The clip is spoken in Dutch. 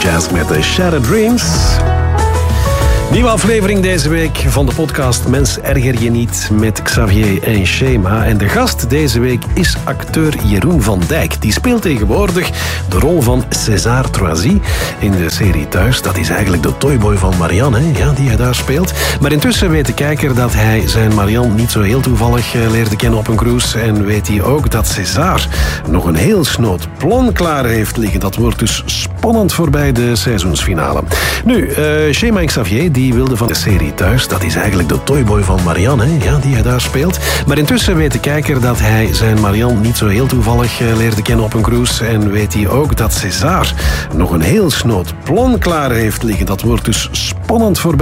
Jazz met de Shattered Dreams. Nieuwe aflevering deze week van de podcast Mens erger je niet met Xavier en Shema. En de gast deze week is acteur Jeroen van Dijk. Die speelt tegenwoordig de rol van César Troisi in de serie Thuis. Dat is eigenlijk de toyboy van Marianne, hè? Ja, die hij daar speelt. Maar intussen weet de kijker dat hij zijn Marianne niet zo heel toevallig leerde kennen op een cruise. En weet hij ook dat César nog een heel snood plan klaar heeft liggen. Dat wordt dus spannend voorbij de seizoensfinale. Nu, Shema en Xavier die wilde van de serie Thuis. Dat is eigenlijk de toyboy van Marianne, hè? Ja, die hij daar speelt. Maar intussen weet de kijker dat hij zijn Marianne niet zo heel toevallig leerde kennen op een cruise. En weet hij ook dat César nog een heel snood plan klaar heeft liggen. Dat wordt dus spannend voorbij